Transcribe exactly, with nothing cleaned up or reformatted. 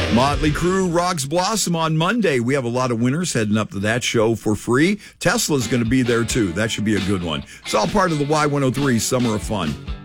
Motley Crue Rocks Blossom on Monday. We have a lot of winners heading up to that show for free. Tesla's going to be there, too. That should be a good one. It's all part of the Y one oh three Summer of Fun.